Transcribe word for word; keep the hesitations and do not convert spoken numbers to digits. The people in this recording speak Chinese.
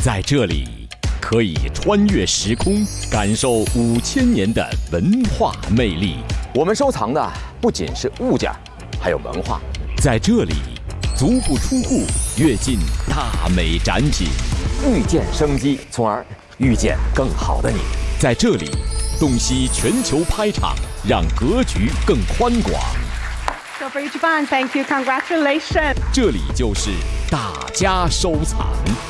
在这里可以穿越时空，感受五千年的文化魅力。 我们收藏的不仅是物件，还有文化。 在这里，足不出户，跃进大美展品， 遇见生机，从而遇见更好的你。 在这里，洞悉全球拍场，让格局更宽广。 So for Ichiban, thank you, congratulations. 这里就是大家收藏。